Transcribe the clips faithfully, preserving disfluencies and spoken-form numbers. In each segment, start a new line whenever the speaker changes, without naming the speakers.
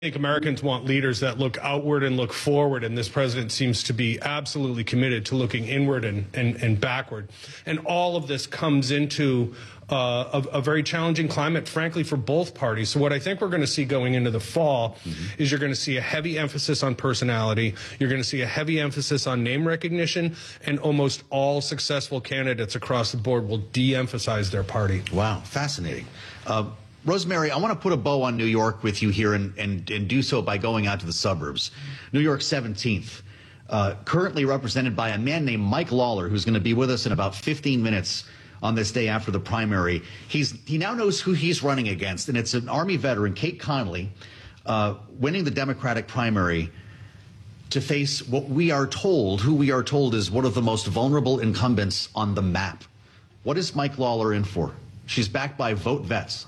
I think Americans want leaders that look outward and look forward, and this president seems to be absolutely committed to looking inward and, and, and backward. And all of this comes into uh, a, a very challenging climate, frankly, for both parties. So what I think we're going to see going into the fall mm-hmm. is you're going to see a heavy emphasis on personality. You're going to see a heavy emphasis on name recognition, and almost all successful candidates across the board will de-emphasize their party.
Wow, fascinating. Uh, Rosemary, I want to put a bow on New York with you here and, and, and do so by going out to the suburbs. New York seventeenth, uh, currently represented by a man named Mike Lawler, who's going to be with us in about fifteen minutes on this day after the primary. He's, he now knows who he's running against, and it's an Army veteran, Kate Connolly, uh, winning the Democratic primary to face what we are told, who we are told is one of the most vulnerable incumbents on the map. What is Mike Lawler in for? She's backed by Vote Vets.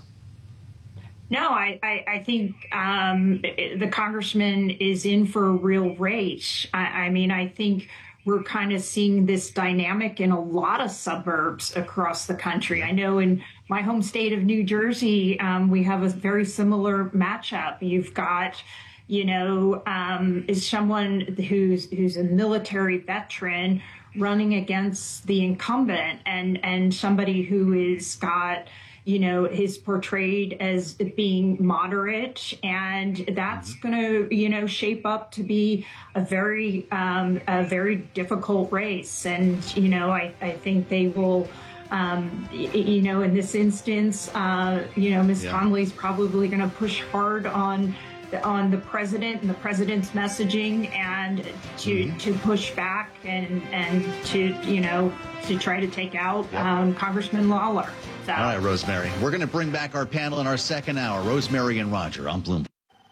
No, I, I, I think um, the congressman is in for a real race. I, I mean, I think we're kind of seeing this dynamic in a lot of suburbs across the country. I know in my home state of New Jersey, um, we have a very similar matchup. You've got, you know, um, is someone who's who's a military veteran running against the incumbent, and and somebody who is got, you know, is portrayed as being moderate, and that's going to, you know, shape up to be a very, um, a very difficult race. And, you know, I, I think they will, um, you know, in this instance, uh, you know, Miz Yeah. Connolly's probably going to push hard on on the president and the president's messaging, and to mm-hmm. to push back and and to, you know, to try to take out yep. um, Congressman Lawler. So.
All right, Rosemary. We're going to bring back our panel in our second hour. Rosemary and Roger on Bloomberg.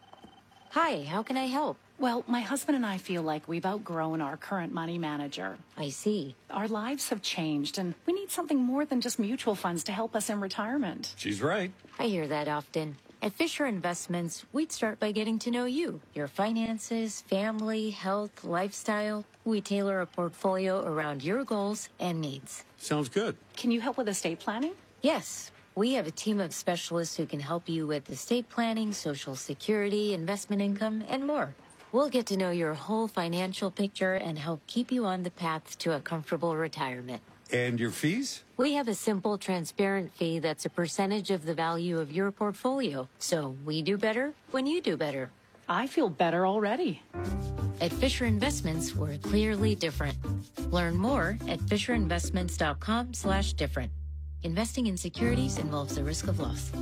Hi, how can I help?
Well, my husband and I feel like we've outgrown our current money manager.
I see.
Our lives have changed, and we need something more than just mutual funds to help us in retirement.
She's right.
I hear that often. At Fisher Investments, we'd start by getting to know you, your finances, family, health, lifestyle. We tailor a portfolio around your goals and needs.
Sounds good.
Can you help with estate planning?
Yes. We have a team of specialists who can help you with estate planning, Social Security, investment income, and more. We'll get to know your whole financial picture and help keep you on the path to a comfortable retirement.
And your fees?
We have a simple, transparent fee that's a percentage of the value of your portfolio. So we do better when you do better.
I feel better already.
At Fisher Investments, we're clearly different. Learn more at fisherinvestments.com slash different. Investing in securities involves the risk of loss.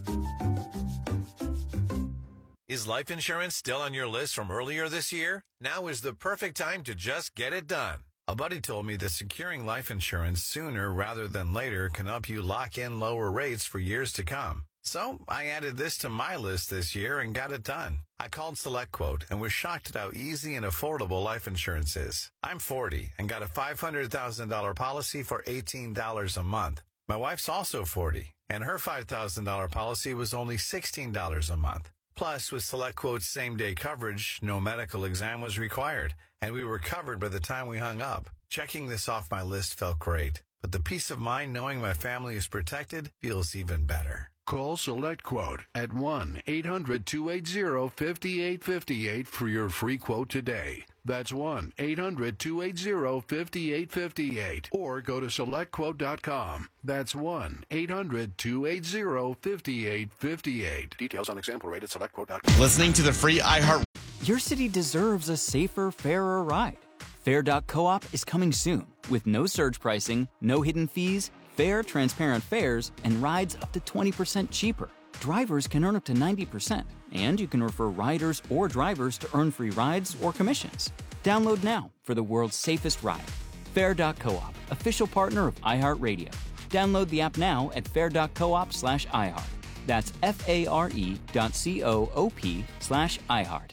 Is life insurance still on your list from earlier this year? Now is the perfect time to just get it done. A buddy told me that securing life insurance sooner rather than later can help you lock in lower rates for years to come. So I added this to my list this year and got it done. I called SelectQuote and was shocked at how easy and affordable life insurance is. I'm forty and got a five hundred thousand dollars policy for eighteen dollars a month. My wife's also forty, and her five thousand dollars policy was only sixteen dollars a month. Plus, with SelectQuote's same-day coverage, no medical exam was required, and we were covered by the time we hung up. Checking this off my list felt great, but the peace of mind knowing my family is protected feels even better.
Call SelectQuote at one eight hundred two eight zero five eight five eight for your free quote today. That's one eight hundred two eight zero five eight five eight. Or go to select quote dot com. That's one eight hundred two eight zero five eight five eight. Details on example rate at select quote dot com.
Listening to the free iHeart.
Your city deserves a safer, fairer ride. Fair dot coop is coming soon with no surge pricing, no hidden fees, fair, transparent fares, and rides up to twenty percent cheaper. Drivers can earn up to ninety percent, and you can refer riders or drivers to earn free rides or commissions. Download now for the world's safest ride. Fair dot coop, official partner of iHeartRadio. Download the app now at fair dot coop slash iHeart. That's F-A-R-E dot C-O-O-P slash iHeart.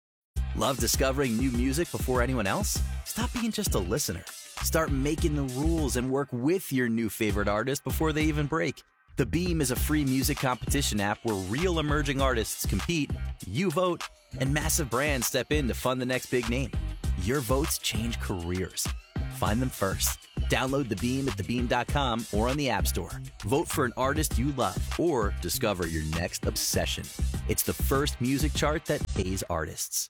Love discovering new music before anyone else? Stop being just a listener. Start making the rules and work with your new favorite artist before they even break. The Beam is a free music competition app where real emerging artists compete, you vote, and massive brands step in to fund the next big name. Your votes change careers. Find them first. Download The Beam at the beam dot com or on the App Store. Vote for an artist you love or discover your next obsession. It's the first music chart that pays artists.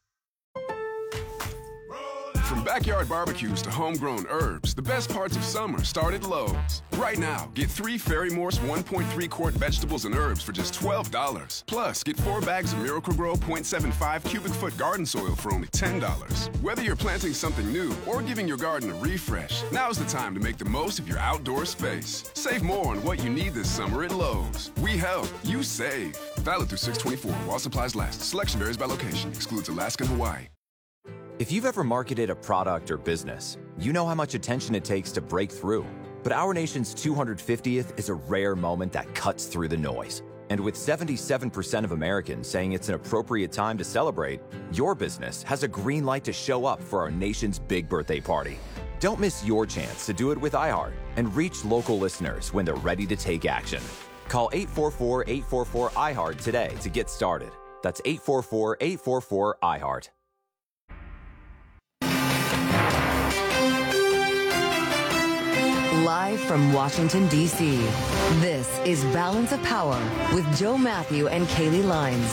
From backyard barbecues to homegrown herbs, the best parts of summer start at Lowe's. Right now, get three Fairy Morse one point three quart vegetables and herbs for just twelve dollars. Plus, get four bags of Miracle-Gro point seven five cubic foot garden soil for only ten dollars. Whether you're planting something new or giving your garden a refresh, now's the time to make the most of your outdoor space. Save more on what you need this summer at Lowe's. We help, you save. Valid through six twenty-four while supplies last. Selection varies by location. Excludes Alaska and Hawaii.
If you've ever marketed a product or business, you know how much attention it takes to break through. But our nation's two hundred fiftieth is a rare moment that cuts through the noise. And with seventy-seven percent of Americans saying it's an appropriate time to celebrate, your business has a green light to show up for our nation's big birthday party. Don't miss your chance to do it with iHeart and reach local listeners when they're ready to take action. Call eight four four, eight four four, I HEART today to get started. That's eight four four, eight four four, I HEART.
Live from Washington, D C, this is Balance of Power with Joe Matthew and Kaylee Lines.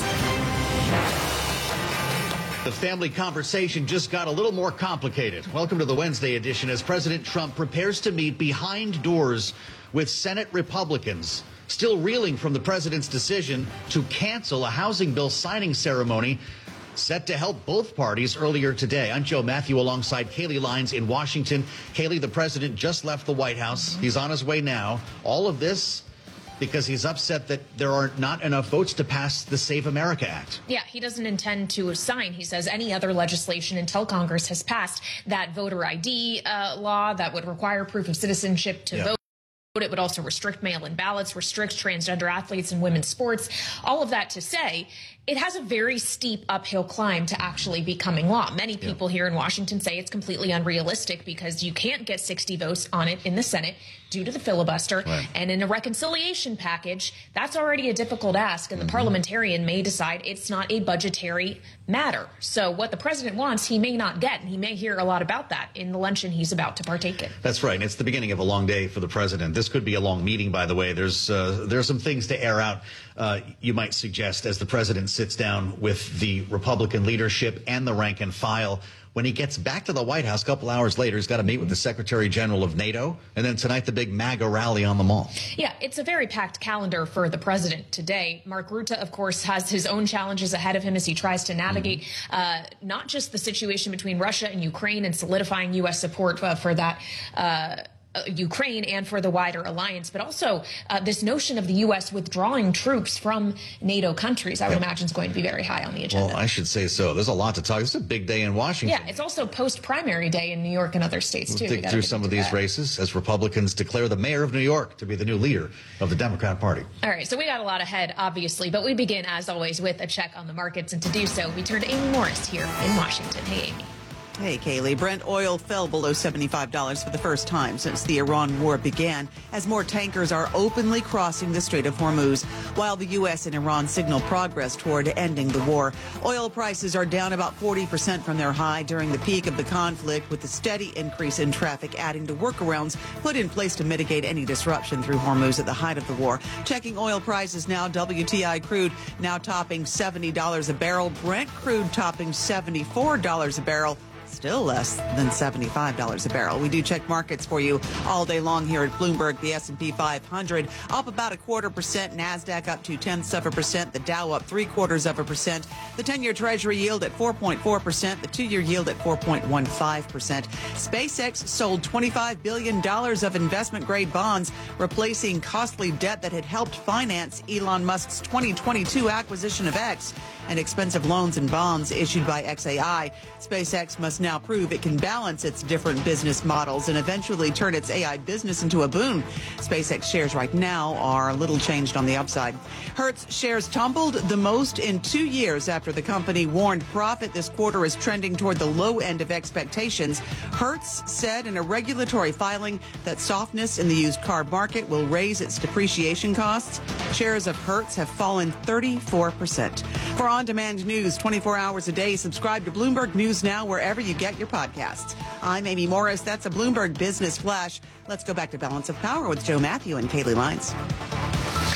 The family conversation just got a little more complicated. Welcome to the Wednesday edition as President Trump prepares to meet behind doors with Senate Republicans, still reeling from the president's decision to cancel a housing bill signing ceremony set to help both parties earlier today. I'm Joe Matthew alongside Kaylee Lines in Washington. Kaylee, the president just left the White House. He's on his way now. All of this because he's upset that there are not enough votes to pass the Save America Act.
Yeah, he doesn't intend to sign, he says, any other legislation until Congress has passed that voter I D uh, law that would require proof of citizenship to yeah. vote. It would also restrict mail-in ballots, restrict transgender athletes in women's sports. All of that to say, it has a very steep uphill climb to actually becoming law. Many people yeah. here in Washington say it's completely unrealistic because you can't get sixty votes on it in the Senate due to the filibuster. Right. And in a reconciliation package, that's already a difficult ask. And the mm-hmm. parliamentarian may decide it's not a budgetary matter. So what the president wants, he may not get. And he may hear a lot about that in the luncheon he's about to partake in.
That's right. And it's the beginning of a long day for the president. This could be a long meeting, by the way. There's uh, there's some things to air out, uh, you might suggest, as the president sits down with the Republican leadership and the rank and file. When he gets back to the White House a couple hours later, he's got to meet with the Secretary General of NATO. And then tonight, the big MAGA rally on the Mall.
Yeah, it's a very packed calendar for the president today. Mark Rutte, of course, has his own challenges ahead of him as he tries to navigate mm-hmm. uh, not just the situation between Russia and Ukraine and solidifying U S support uh, for that uh Uh, Ukraine and for the wider alliance, but also uh, this notion of the U S withdrawing troops from NATO countries, I would yep. imagine is going to be very high on the agenda.
Well, I should say so. There's a lot to talk. This is a big day in Washington.
Yeah, it's also post-primary day in New York and other states,
we'll
too.
We'll dig through some of these that. races as Republicans declare the mayor of New York to be the new leader of the Democrat Party.
All right, so we got a lot ahead, obviously, but we begin, as always, with a check on the markets. And to do so, we turn to Amy Morris here in Washington. Hey, Amy.
Hey, Kaylee. Brent oil fell below seventy-five dollars for the first time since the Iran war began, as more tankers are openly crossing the Strait of Hormuz, while the U S and Iran signal progress toward ending the war. Oil prices are down about forty percent from their high during the peak of the conflict, with a steady increase in traffic adding to workarounds put in place to mitigate any disruption through Hormuz at the height of the war. Checking oil prices now, W T I crude now topping seventy dollars a barrel, Brent crude topping seventy-four dollars a barrel. Still less than seventy-five dollars a barrel. We do check markets for you all day long here at Bloomberg. The S and P five hundred up about a quarter percent. NASDAQ up two tenths of a percent. The Dow up three quarters of a percent. The ten-year Treasury yield at four point four percent. The two-year yield at four point one five percent. SpaceX sold twenty-five billion dollars of investment-grade bonds, replacing costly debt that had helped finance Elon Musk's twenty twenty-two acquisition of X and expensive loans and bonds issued by X A I. SpaceX must now prove it can balance its different business models and eventually turn its A I business into a boon. SpaceX shares right now are a little changed on the upside. Hertz shares tumbled the most in two years after the company warned profit this quarter is trending toward the low end of expectations. Hertz said in a regulatory filing that softness in the used car market will raise its depreciation costs. Shares of Hertz have fallen thirty-four percent. For on-demand news twenty-four hours a day, subscribe to Bloomberg News Now wherever you get your podcasts. I'm Amy Morris. That's a Bloomberg Business Flash. Let's go back to Balance of Power with Joe Matthew and Kaylee Lines.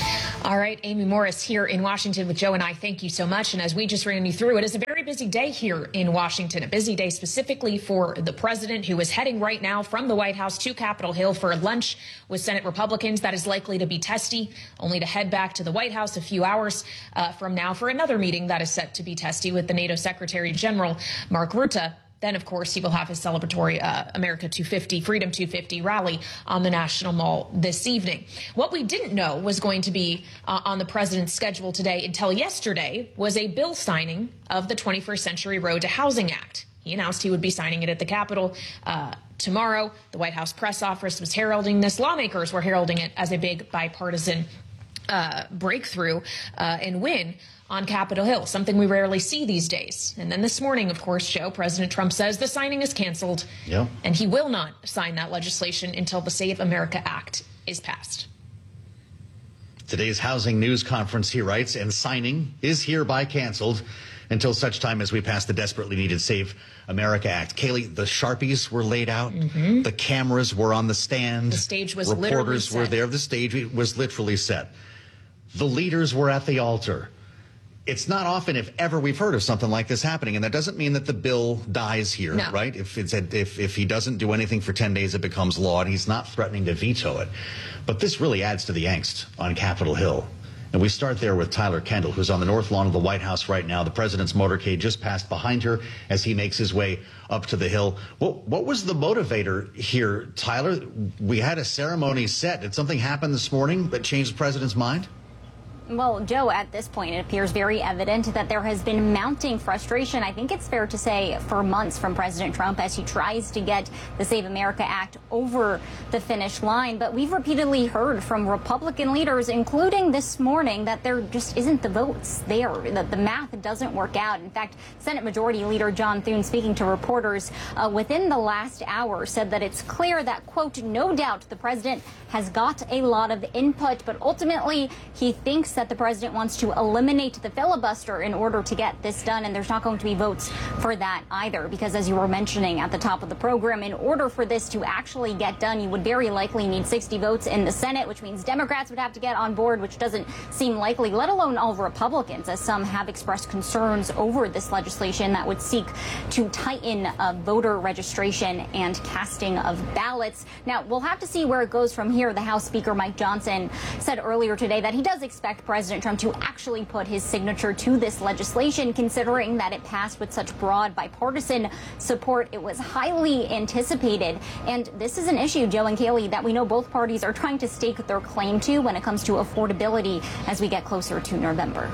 All right, Amy Morris here in Washington with Joe and I. Thank you so much. And as we just ran you through, it is a very busy day here in Washington, a busy day specifically for the president, who is heading right now from the White House to Capitol Hill for lunch with Senate Republicans. That is likely to be testy, only to head back to the White House a few hours uh, from now for another meeting that is set to be testy with the NATO Secretary General Mark Rutte. Then, of course, he will have his celebratory uh, America two fifty, Freedom two fifty rally on the National Mall this evening. What we didn't know was going to be uh, on the president's schedule today until yesterday was a bill signing of the twenty-first Century Road to Housing Act. He announced he would be signing it at the Capitol uh, tomorrow. The White House press office was heralding this. Lawmakers were heralding it as a big bipartisan uh, breakthrough uh, and win on Capitol Hill, something we rarely see these days. And then this morning, of course, Joe, President Trump says the signing is canceled,
yep.
and he will not sign that legislation until the Save America Act is passed.
Today's housing news conference, he writes, and signing is hereby canceled until such time as we pass the desperately needed Save America Act. Kaylee, the Sharpies were laid out. Mm-hmm. The cameras were on the stand.
The stage was
Reporters
literally set.
were there. The stage was literally set. The leaders were at the altar. It's not often, if ever, we've heard of something like this happening, and that doesn't mean that the bill dies here,
no.
right? If it's if if he doesn't do anything for ten days, it becomes law, and he's not threatening to veto it. But this really adds to the angst on Capitol Hill. And we start there with Tyler Kendall, who's on the north lawn of the White House right now. The president's motorcade just passed behind her as he makes his way up to the Hill. What, what was the motivator here, Tyler? We had a ceremony set. Did something happen this morning that changed the president's mind?
Well, Joe, at this point, it appears very evident that there has been mounting frustration, I think it's fair to say, for months from President Trump as he tries to get the Save America Act over the finish line. But we've repeatedly heard from Republican leaders, including this morning, that there just isn't the votes there, that the math doesn't work out. In fact, Senate Majority Leader John Thune, speaking to reporters uh, within the last hour, said that it's clear that, quote, no doubt the president has got a lot of input, but ultimately he thinks that the president wants to eliminate the filibuster in order to get this done, and there's not going to be votes for that either, because as you were mentioning at the top of the program, in order for this to actually get done, you would very likely need sixty votes in the Senate, which means Democrats would have to get on board, which doesn't seem likely, let alone all Republicans, as some have expressed concerns over this legislation that would seek to tighten uh, voter registration and casting of ballots. Now, we'll have to see where it goes from here. The House Speaker Mike Johnson said earlier today that he does expect President Trump to actually put his signature to this legislation, considering that it passed with such broad bipartisan support. It was highly anticipated. And this is an issue, Joe and Kaylee, that we know both parties are trying to stake their claim to when it comes to affordability as we get closer to November.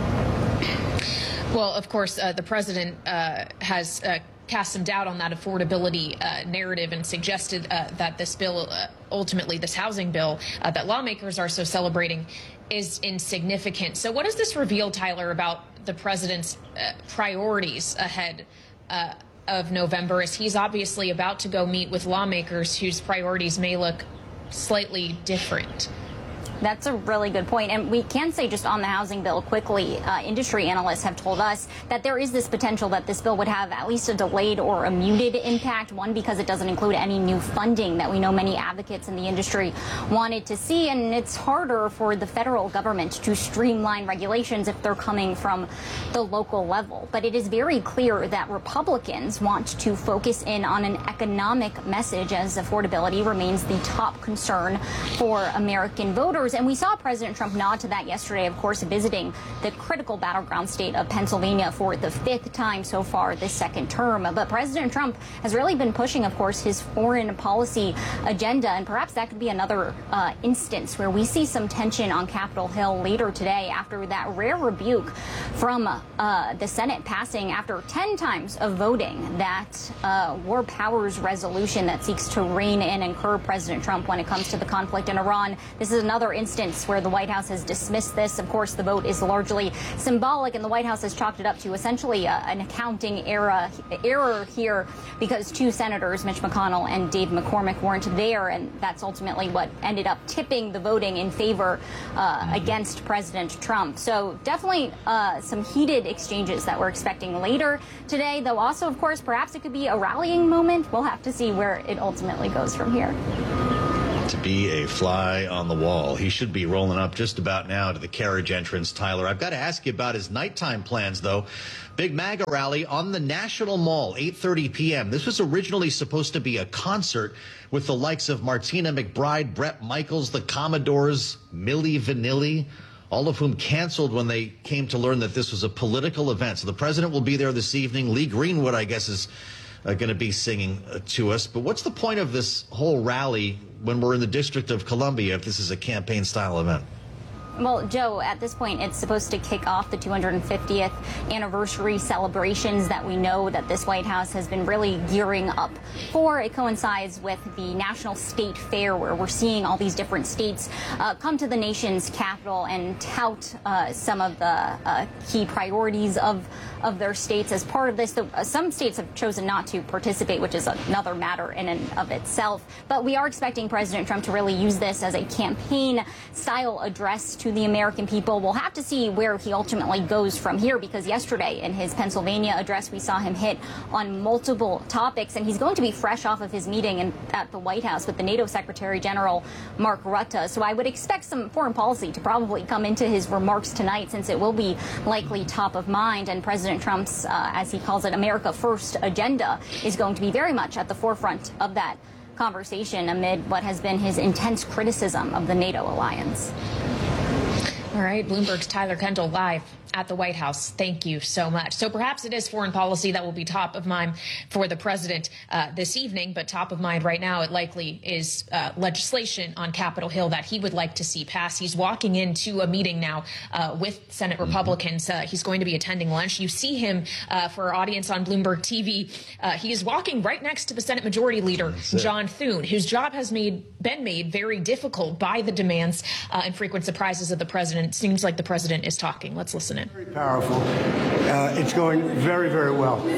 Well, of course, uh, the president uh, has uh, cast some doubt on that affordability uh, narrative and suggested uh, that this bill, uh, ultimately this housing bill uh, that lawmakers are so celebrating, is insignificant. So what does this reveal, Tyler, about the president's uh, priorities ahead uh, of November, as he's obviously about to go meet with lawmakers whose priorities may look slightly different?
That's a really good point. And we can say just on the housing bill quickly, uh, industry analysts have told us that there is this potential that this bill would have at least a delayed or a muted impact. One, because it doesn't include any new funding that we know many advocates in the industry wanted to see. And it's harder for the federal government to streamline regulations if they're coming from the local level. But it is very clear that Republicans want to focus in on an economic message, as affordability remains the top concern for American voters. And we saw President Trump nod to that yesterday, of course, visiting the critical battleground state of Pennsylvania for the fifth time so far this second term. But President Trump has really been pushing, of course, his foreign policy agenda. And perhaps that could be another uh, instance where we see some tension on Capitol Hill later today after that rare rebuke from uh, the Senate passing after ten times of voting that uh, war powers resolution that seeks to rein in and curb President Trump when it comes to the conflict in Iran. This is another instance where the White House has dismissed this. Of course, the vote is largely symbolic, and the White House has chalked it up to essentially a, an accounting era, error here because two senators, Mitch McConnell and Dave McCormick, weren't there, and that's ultimately what ended up tipping the voting in favor uh, against President Trump. So definitely uh, some heated exchanges that we're expecting later today, though also, of course, perhaps it could be a rallying moment. We'll have to see where it ultimately goes from here.
to be a fly on the wall. He should be rolling up just about now to the carriage entrance, Tyler. I've got to ask you about his nighttime plans, though. Big MAGA rally on the National Mall, eight thirty p.m. This was originally supposed to be a concert with the likes of Martina McBride, Bret Michaels, the Commodores, Milli Vanilli, all of whom canceled when they came to learn that this was a political event. So the president will be there this evening. Lee Greenwood, I guess, is uh, going to be singing uh, to us. But what's the point of this whole rally when we're in the District of Columbia if this is a campaign-style event?
Well, Joe, at this point, it's supposed to kick off the two hundred fiftieth anniversary celebrations that we know that this White House has been really gearing up for. It coincides with the National State Fair, where we're seeing all these different states uh, come to the nation's capital and tout uh, some of the uh, key priorities of of their states as part of this. So, uh, some states have chosen not to participate, which is another matter in and of itself. But we are expecting President Trump to really use this as a campaign-style address to the American people. We'll have to see where he ultimately goes from here, because yesterday in his Pennsylvania address, we saw him hit on multiple topics, and he's going to be fresh off of his meeting in, at the White House with the NATO Secretary General Mark Rutte. So I would expect some foreign policy to probably come into his remarks tonight, since it will be likely top of mind, and President Trump's, uh, as he calls it, America First agenda is going to be very much at the forefront of that conversation amid what has been his intense criticism of the NATO alliance.
All right, Bloomberg's Tyler Kendall live at the White House. Thank you so much. So perhaps it is foreign policy that will be top of mind for the president uh, this evening, but top of mind right now, it likely is uh, legislation on Capitol Hill that he would like to see pass. He's walking into a meeting now uh, with Senate Republicans. Uh, he's going to be attending lunch. You see him uh, for our audience on Bloomberg T V. Uh, he is walking right next to the Senate Majority Leader, John Thune, whose job has made been made very difficult by the demands uh, and frequent surprises of the president. It seems like the president is talking. Let's listen in.
Very powerful. Uh, it's going very, very well.
Go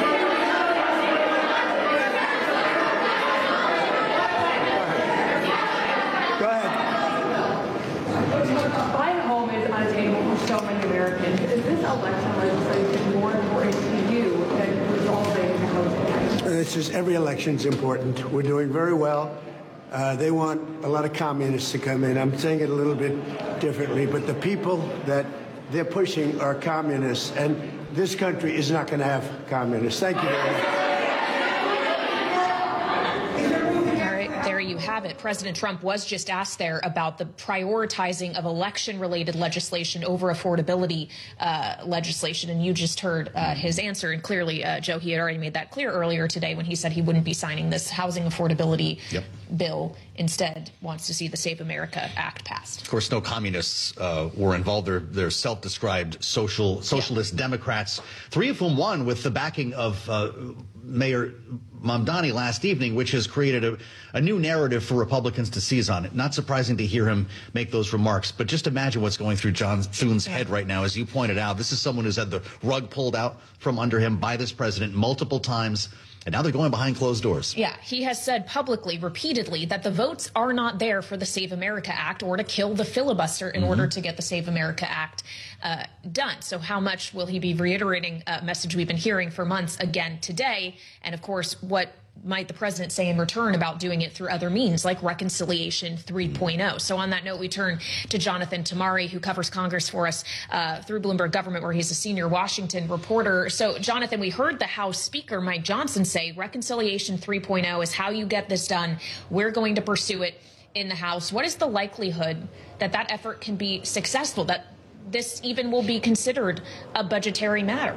ahead. Buying a home is unattainable for so many Americans. Is this election legislation more important to you than resolving the housing?
This is every election's important. We're doing very well. Uh, they want a lot of communists to come in. I'm saying it a little bit differently, but the people that they're pushing are communists, and this country is not going to have communists. Thank you very much.
All right, there you have it. President Trump was just asked there about the prioritizing of election-related legislation over affordability uh, legislation, and you just heard uh, his answer. And clearly, uh, Joe, he had already made that clear earlier today when he said he wouldn't be signing this housing affordability yep. bill. Instead, wants to see the Save America Act passed.
Of course, no communists uh, were involved. They're, they're self-described social socialist yeah. Democrats, three of whom won with the backing of uh, Mayor Mamdani last evening, which has created a, a new narrative for Republicans to seize on. It. Not surprising to hear him make those remarks, but just imagine what's going through John Thune's head right now. As you pointed out, this is someone who's had the rug pulled out from under him by this president multiple times. And now they're going behind closed doors.
Yeah, he has said publicly, repeatedly, that the votes are not there for the Save America Act or to kill the filibuster in mm-hmm. order to get the Save America Act uh, done. So how much will he be reiterating a message we've been hearing for months again today? And, of course, what might the president say in return about doing it through other means like Reconciliation three point oh? So on that note, we turn to Jonathan Tamari, who covers Congress for us uh, through Bloomberg Government, where he's a senior Washington reporter. So, Jonathan, we heard the House Speaker, Mike Johnson, say Reconciliation three point oh is how you get this done. We're going to pursue it in the House. What is the likelihood that that effort can be successful, that this even will be considered a budgetary matter?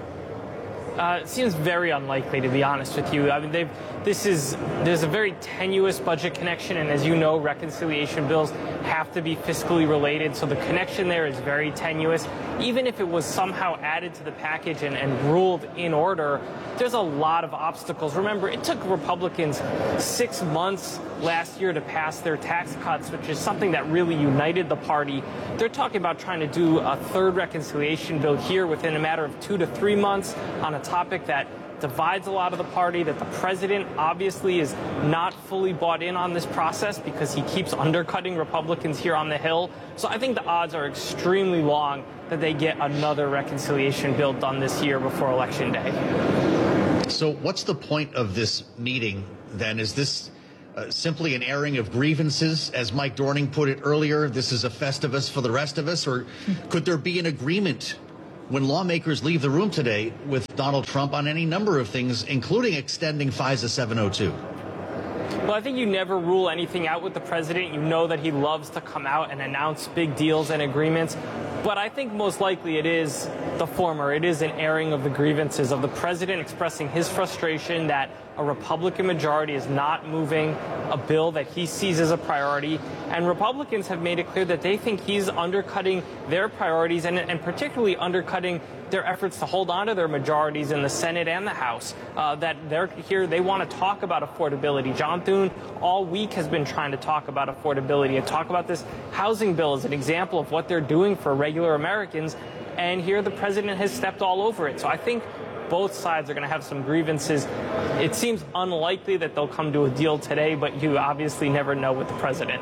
Uh, it seems very unlikely, to be honest with you. I mean, they've, this is there's a very tenuous budget connection, and as you know, reconciliation bills have to be fiscally related, so the connection there is very tenuous. Even if it was somehow added to the package and, and ruled in order, there's a lot of obstacles. Remember, it took Republicans six months last year to pass their tax cuts, which is something that really united the party. They're talking about trying to do a third reconciliation bill here within a matter of two to three months on a topic that divides a lot of the party, that the president obviously is not fully bought in on this process because he keeps undercutting Republicans here on the Hill. So I think the odds are extremely long that they get another reconciliation bill done this year before Election Day.
So what's the point of this meeting then? Is this uh, simply an airing of grievances, as Mike Dorning put it earlier? This is a Festivus for the rest of us, or could there be an agreement when lawmakers leave the room today with Donald Trump on any number of things, including extending FISA seven oh two?
Well, I think you never rule anything out with the president. You know that he loves to come out and announce big deals and agreements. But I think most likely it is the former. It is an airing of the grievances of the president expressing his frustration that a Republican majority is not moving a bill that he sees as a priority. And Republicans have made it clear that they think he's undercutting their priorities and, and particularly undercutting their efforts to hold on to their majorities in the Senate and the House, uh, that they're here, they want to talk about affordability. John Thune all week has been trying to talk about affordability and talk about this housing bill as an example of what they're doing for regular Americans. And here the president has stepped all over it. So I think both sides are going to have some grievances. It seems unlikely that they'll come to a deal today, but you obviously never know with the president.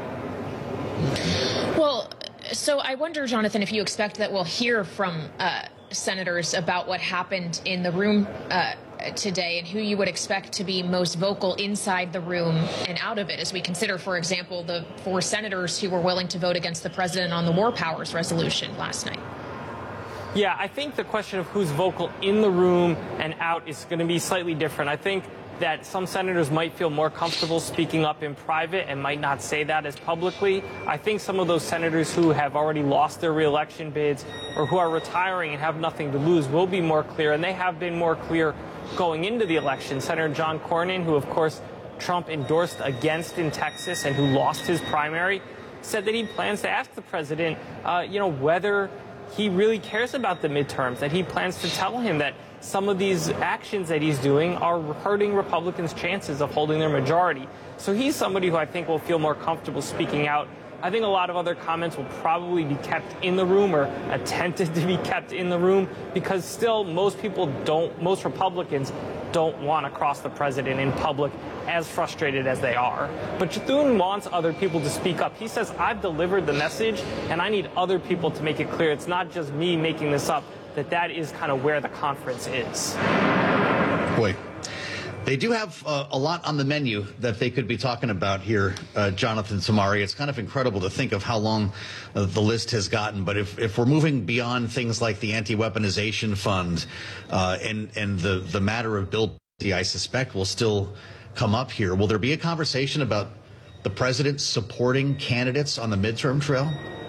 Well, so I wonder, Jonathan, if you expect that we'll hear from uh, senators about what happened in the room uh, today and who you would expect to be most vocal inside the room and out of it, as we consider, for example, the four senators who were willing to vote against the president on the War Powers resolution last night.
Yeah, I think the question of who's vocal in the room and out is going to be slightly different. I think that some senators might feel more comfortable speaking up in private and might not say that as publicly. I think some of those senators who have already lost their reelection bids or who are retiring and have nothing to lose will be more clear, and they have been more clear going into the election. Senator John Cornyn, who of course Trump endorsed against in Texas and who lost his primary, said that he plans to ask the president, uh, you know, whether he really cares about the midterms, that he plans to tell him that some of these actions that he's doing are hurting Republicans' chances of holding their majority. So he's somebody who I think will feel more comfortable speaking out. I think a lot of other comments will probably be kept in the room or attempted to be kept in the room because still most people don't, most Republicans don't want to cross the president in public, as frustrated as they are. But Thune wants other people to speak up. He says, I've delivered the message and I need other people to make it clear. It's not just me making this up, that that is kind of where the conference is.
Boy, they do have uh, a lot on the menu that they could be talking about here, uh, Jonathan Tamari. It's kind of incredible to think of how long uh, the list has gotten. But if, if we're moving beyond things like the anti-weaponization fund uh, and, and the, the matter of Bill, I suspect will still come up here. Will there be a conversation about the president supporting candidates on the midterm trail?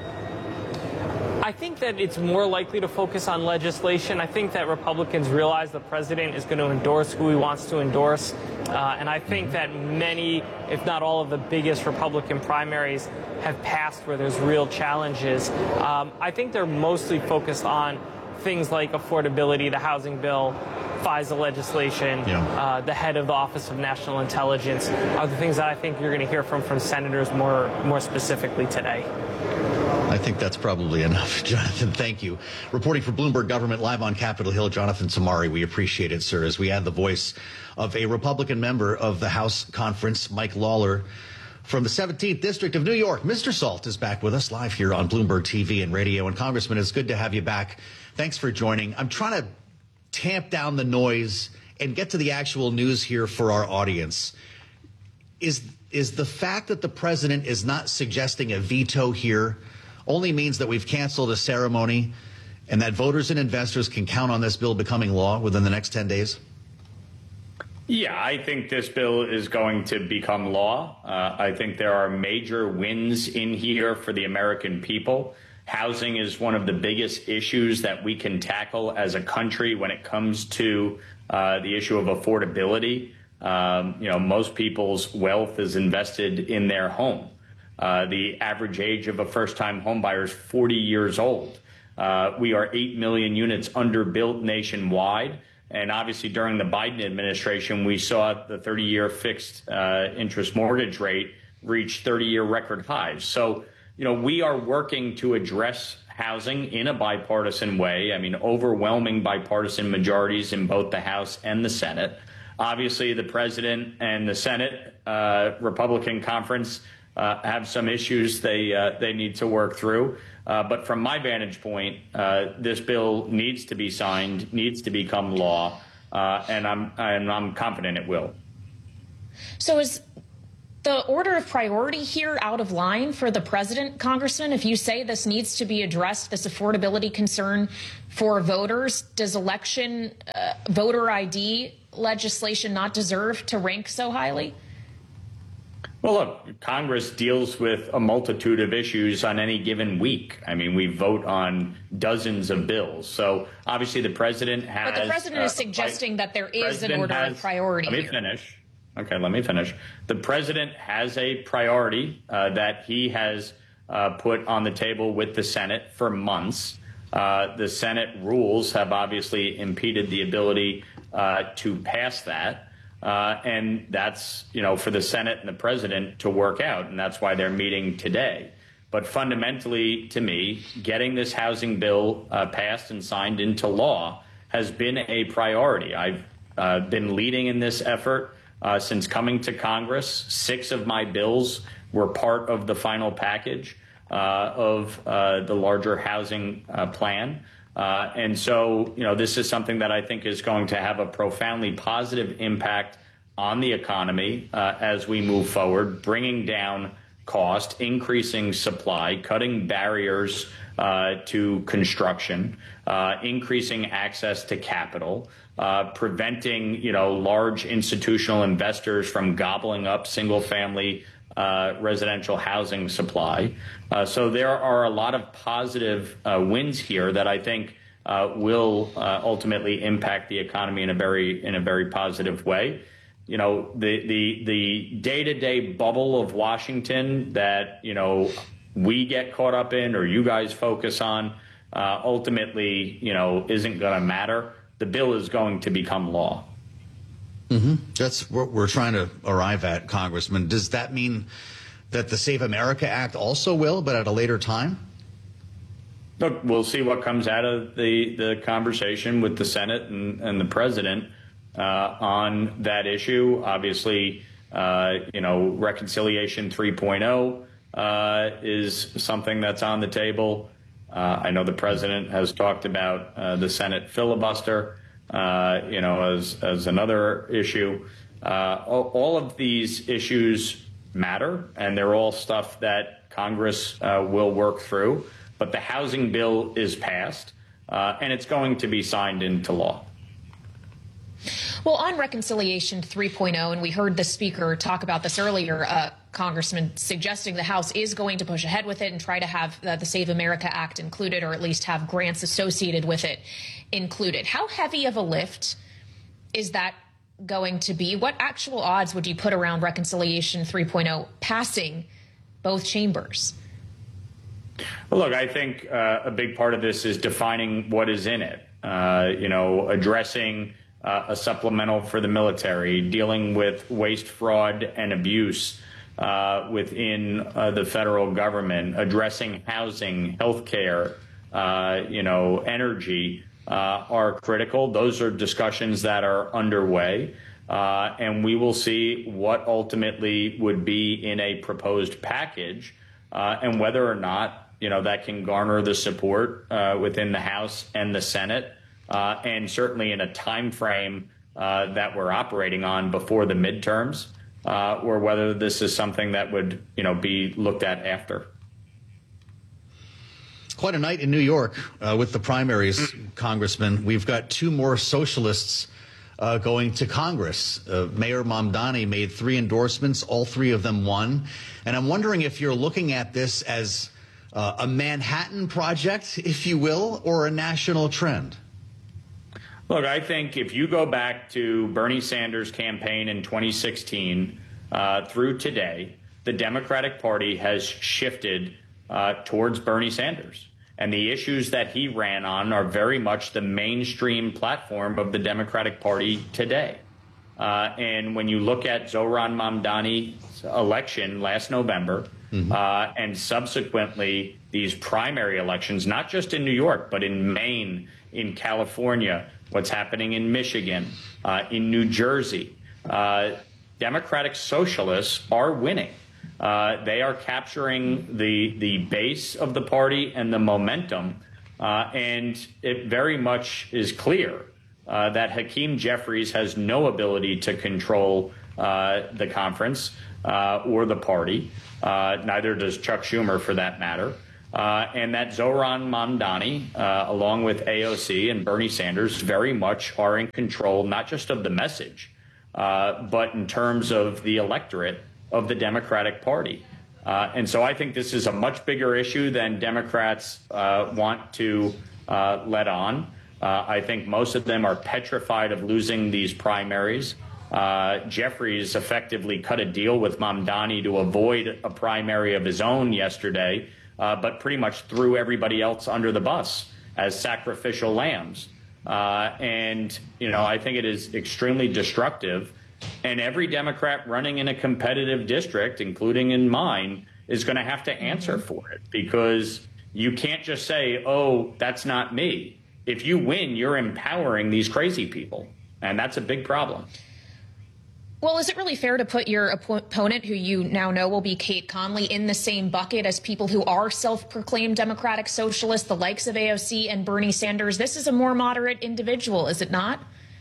I think that it's more likely to focus on legislation. I think that Republicans realize the president is going to endorse who he wants to endorse. Uh, and I think that many, if not all of the biggest Republican primaries have passed where there's real challenges. Um, I think they're mostly focused on things like affordability, the housing bill, FISA legislation, yeah. uh, the head of the Office of National Intelligence are the things that I think you're going to hear from from senators more more specifically today.
I think that's probably enough. Jonathan, thank you. Reporting for Bloomberg Government live on Capitol Hill, Jonathan Tamari. We appreciate it, sir, as we add the voice of a Republican member of the House Conference, Mike Lawler, from the seventeenth District of New York. Mister Salt is back with us live here on Bloomberg T V and radio. And Congressman, it's good to have you back. Thanks for joining. I'm trying to tamp down the noise and get to the actual news here for our audience. Is, is the fact that the president is not suggesting a veto here only means that we've canceled a ceremony and that voters and investors can count on this bill becoming law within the next ten days?
Yeah, I think this bill is going to become law. Uh, I think there are major wins in here for the American people. Housing is one of the biggest issues that we can tackle as a country when it comes to uh, the issue of affordability. Um, you know, most people's wealth is invested in their home. Uh, the average age of a first-time homebuyer is forty years old. Uh, we are eight million units underbuilt nationwide. And obviously, during the Biden administration, we saw the thirty-year fixed uh, interest mortgage rate reach thirty-year record highs. So, you know, we are working to address housing in a bipartisan way. I mean, overwhelming bipartisan majorities in both the House and the Senate. Obviously, the president and the Senate uh, Republican conference uh, have some issues they uh, they need to work through. Uh, but from my vantage point, uh, this bill needs to be signed, needs to become law, uh, and I'm and I'm confident it will.
So is the order of priority here out of line for the president, Congressman? If you say this needs to be addressed, this affordability concern for voters, does election uh, voter I D legislation not deserve to rank so highly?
Well, look, Congress deals with a multitude of issues on any given week. I mean, we vote on dozens of bills. So obviously the president has...
But the president
uh,
is suggesting that there is an order
has,
of priority
Let me
here.
finish. Okay, let me finish. The president has a priority uh, that he has uh, put on the table with the Senate for months. Uh, the Senate rules have obviously impeded the ability uh, to pass that. Uh, and that's, you know, for the Senate and the president to work out. And that's why they're meeting today. But fundamentally, to me, getting this housing bill uh, passed and signed into law has been a priority. I've uh, been leading in this effort Uh, since coming to Congress. Six of my bills were part of the final package uh, of uh, the larger housing uh, plan. Uh, and so, you know, this is something that I think is going to have a profoundly positive impact on the economy uh, as we move forward, bringing down cost, increasing supply, cutting barriers uh, to construction, uh, increasing access to capital, uh, preventing, you know, large institutional investors from gobbling up single family uh, residential housing supply. Uh, so there are a lot of positive uh, wins here that I think uh, will uh, ultimately impact the economy in a very in a very positive way. You know, the the the day-to-day bubble of Washington that, you know, we get caught up in or you guys focus on uh, ultimately, you know, isn't going to matter. The bill is going to become law.
Mm-hmm. That's what we're trying to arrive at, Congressman. Does that mean that the Save America Act also will, but at a later time?
Look, we'll see what comes out of the, the conversation with the Senate and, and the president uh, on that issue. Obviously, uh, you know, Reconciliation three point oh uh, is something that's on the table. Uh, I know the president has talked about uh, the Senate filibuster, uh, you know, as, as another issue. Uh, all, all of these issues matter, and they're all stuff that Congress uh, will work through. But the housing bill is passed, uh, and it's going to be signed into law.
Well, on Reconciliation three point oh, and we heard the speaker talk about this earlier, uh, Congressman, suggesting the House is going to push ahead with it and try to have uh, the Save America Act included, or at least have grants associated with it included. How heavy of a lift is that going to be? What actual odds would you put around Reconciliation three point oh passing both chambers?
Well, look, I think uh, a big part of this is defining what is in it, uh, you know, addressing uh, a supplemental for the military, dealing with waste, fraud, and abuse uh, within uh, the federal government, addressing housing, health care, uh, you know, energy uh, are critical. Those are discussions that are underway. Uh, and we will see what ultimately would be in a proposed package uh, and whether or not, you know, that can garner the support uh, within the House and the Senate, uh, and certainly in a time frame uh, that we're operating on before the midterms, uh, or whether this is something that would, you know, be looked at after.
Quite a night in New York uh, with the primaries, Congressman. We've got two more socialists uh, going to Congress. Uh, Mayor Mamdani made three endorsements. All three of them won. And I'm wondering if you're looking at this as uh, a Manhattan project, if you will, or a national trend.
Look, I think if you go back to Bernie Sanders' campaign in twenty sixteen uh, through today, the Democratic Party has shifted uh, towards Bernie Sanders. And the issues that he ran on are very much the mainstream platform of the Democratic Party today. Uh, and when you look at Zohran Mamdani's election last November, mm-hmm. uh, and subsequently these primary elections, not just in New York, but in Maine, in California, what's happening in Michigan, uh, in New Jersey, uh, Democratic socialists are winning. Uh, they are capturing the the base of the party and the momentum, uh, and it very much is clear uh, that Hakeem Jeffries has no ability to control uh, the conference uh, or the party. Uh, neither does Chuck Schumer, for that matter. Uh, and that Zohran Mamdani, uh, along with A O C and Bernie Sanders, very much are in control, not just of the message, uh, but in terms of the electorate of the Democratic Party. Uh, and so I think this is a much bigger issue than Democrats uh, want to uh, let on. Uh, I think most of them are petrified of losing these primaries. Uh, Jeffries effectively cut a deal with Mamdani to avoid a primary of his own yesterday, uh, but pretty much threw everybody else under the bus as sacrificial lambs. Uh, and, you know, I think it is extremely destructive. And every Democrat running in a competitive district, including in mine, is going to have to answer for it, because you can't just say, oh, that's not me. If you win, you're empowering these crazy people. And that's a big problem.
Well, is it really fair to put your opponent, who you now know will be Kate Conley, in the same bucket as people who are self-proclaimed Democratic socialists, the likes of A O C and Bernie Sanders? This is a more moderate individual, is it not?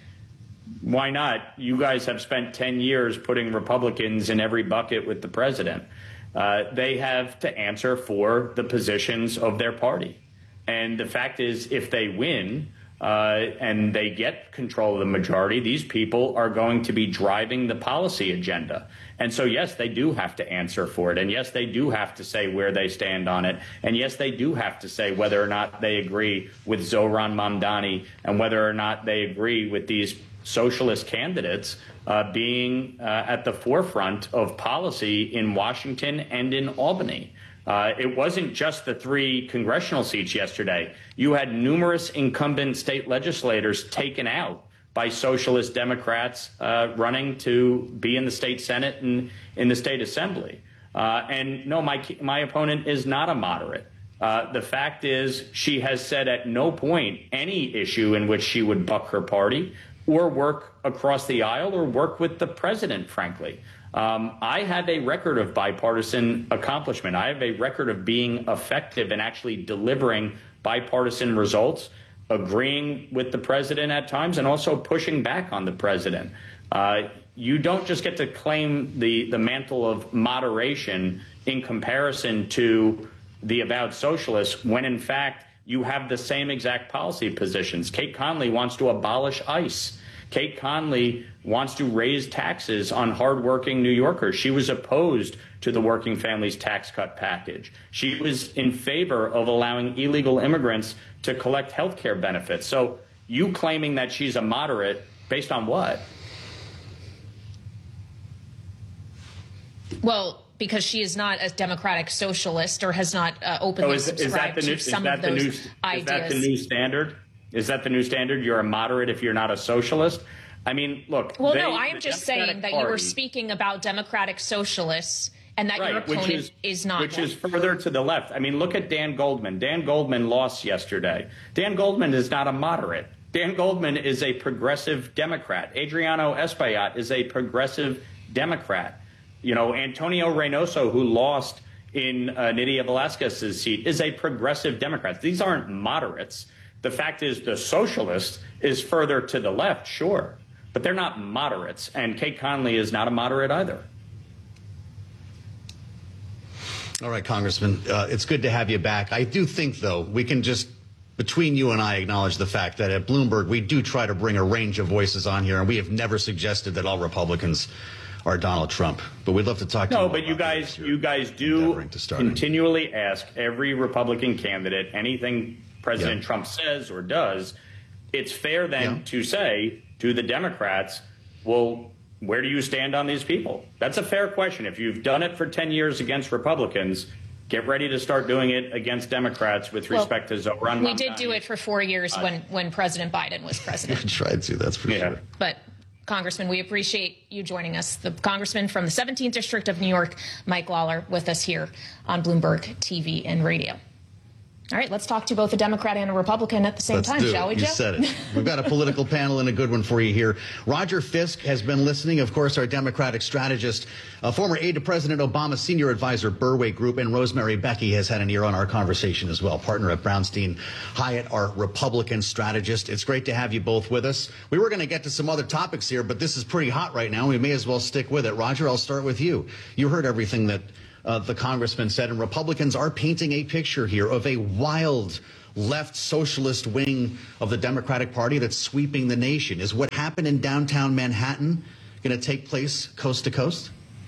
Why not? You guys have spent ten years putting Republicans in every bucket with the president. Uh, they have to answer for the positions of their party. And the fact is, if they win uh, and they get control of the majority, these people are going to be driving the policy agenda. And so, yes, they do have to answer for it. And yes, they do have to say where they stand on it. And yes, they do have to say whether or not they agree with Zohran Mamdani and whether or not they agree with these socialist candidates uh, being uh, at the forefront of policy in Washington and in Albany. Uh, it wasn't just the three congressional seats yesterday. You had numerous incumbent state legislators taken out by socialist Democrats uh, running to be in the state Senate and in the state assembly. Uh, and no, my, my opponent is not a moderate. Uh, the fact is, she has said at no point any issue in which she would buck her party or work across the aisle or work with the president, frankly. Um, I have a record of bipartisan accomplishment. I have a record of being effective and actually delivering bipartisan results, agreeing with the president at times, and also pushing back on the president. Uh, you don't just get to claim the, the mantle of moderation in comparison to the avowed socialists when, in fact, you have the same exact policy positions. Kate Conley wants to abolish ICE. Kate Conley wants to raise taxes on hardworking New Yorkers. She was opposed to the working families tax cut package. She was in favor of allowing illegal immigrants to collect health care benefits. So you claiming that she's a moderate based on what?
Well, because she is not a democratic socialist or has not uh, openly
so is,
subscribed
is that the new,
to some
is that
of those
the new,
ideas.
Is that the new standard? Is that the new standard? You're a moderate if you're not a socialist? I mean, look.
Well,
they,
no, I am just saying that
Party,
you were speaking about democratic socialists and that
right,
your opponent
is,
is not.
Which
one.
is further to the left. I mean, look at Dan Goldman. Dan Goldman lost yesterday. Dan Goldman is not a moderate. Dan Goldman is a progressive Democrat. Adriano Espaillat is a progressive Democrat. You know, Antonio Reynoso, who lost in uh, Nydia Velázquez's seat, is a progressive Democrat. These aren't moderates. The fact is the socialist is further to the left, sure, but they're not moderates. And Kate Conley is not a moderate either.
All right, Congressman, uh, it's good to have you back. I do think, though, we can just, between you and I, acknowledge the fact that at Bloomberg, we do try to bring a range of voices on here, and we have never suggested that all Republicans are Donald Trump. But we'd love to talk to you.
No, but you guys, you guys do continually ask every Republican candidate anything President yeah. Trump says or does. It's fair then yeah. to say to the Democrats, well, where do you stand on these people? That's a fair question. If you've done it for ten years against Republicans, get ready to start doing it against Democrats with respect well, to Zohran Mamdani.
We did do it for four years uh, when, when President Biden was president.
We tried to, that's for yeah. sure.
But, Congressman, we appreciate you joining us. The Congressman from the seventeenth District of New York, Mike Lawler, with us here on Bloomberg T V and radio. All right, let's talk to both a Democrat and a Republican at the same
Let's
time,
do
shall
it.
we,
You
Joe?
said it. We've got a political panel and a good one for you here. Roger Fisk has been listening, of course, our Democratic strategist, a former aide to President Obama, senior advisor, Burway Group, and Rosemary Becky has had an ear on our conversation as well, partner at Brownstein Hyatt, our Republican strategist. It's great to have you both with us. We were going to get to some other topics here, but this is pretty hot right now. We may as well stick with it. Roger, I'll start with you. You heard everything that uh, the congressman said, and Republicans are painting a picture here of a wild left socialist wing of the Democratic Party that's sweeping the nation. Is what happened in downtown Manhattan going to take place coast to coast?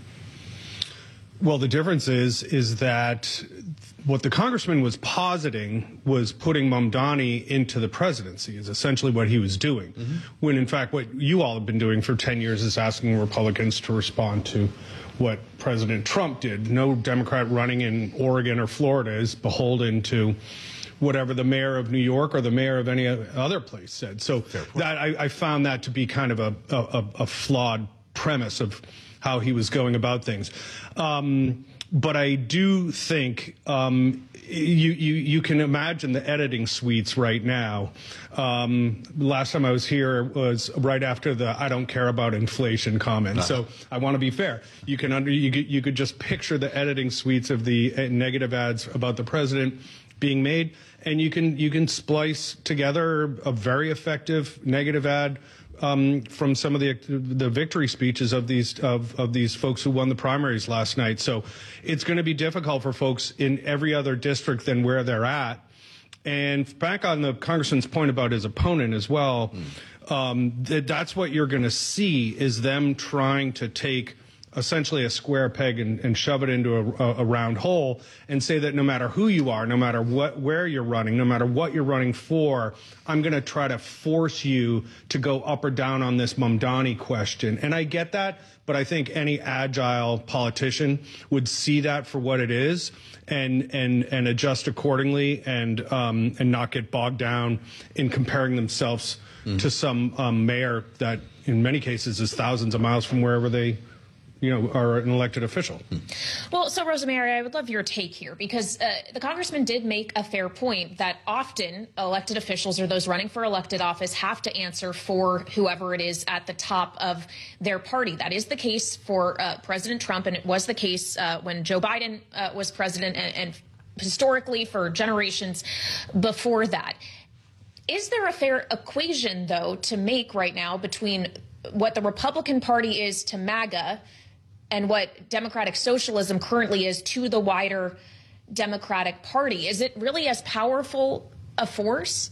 Well, the difference is, is that what the congressman was positing was putting Mamdani into the presidency is essentially what he was doing. Mm-hmm. When, in fact, what you all have been doing for ten years is asking Republicans to respond to what President Trump did. No Democrat running in Oregon or Florida is beholden to whatever the mayor of New York or the mayor of any other place said. So that I, I found that to be kind of a, a, a flawed premise of how he was going about things. Um, but I do think um, you, you you can imagine the editing suites right now. Um, last time I was here was right after the "I don't care about inflation" comment. Uh-huh. So I want to be fair. You can under you could, you could just picture the editing suites of the uh, negative ads about the president being made, and you can you can splice together a very effective negative ad um, from some of the the victory speeches of these of, of these folks who won the primaries last night. So it's going to be difficult for folks in every other district than where they're at. And back on the congressman's point about his opponent as well, mm. um, th- that's what you're going to see is them trying to take essentially a square peg and, and shove it into a, a round hole and say that no matter who you are, no matter what, where you're running, no matter what you're running for, I'm going to try to force you to go up or down on this Mamdani question. And I get that, but I think any agile politician would see that for what it is and and and adjust accordingly and um, and not get bogged down in comparing themselves mm. to some um, mayor that in many cases is thousands of miles from wherever they you know, are an elected official.
Well, so Rosemary, I would love your take here because uh, the congressman did make a fair point that often elected officials or those running for elected office have to answer for whoever it is at the top of their party. That is the case for uh, President Trump, and it was the case uh, when Joe Biden uh, was president and, and historically for generations before that. Is there a fair equation, though, to make right now between what the Republican Party is to MAGA and what democratic socialism currently is to the wider Democratic Party? Is it really as powerful a force?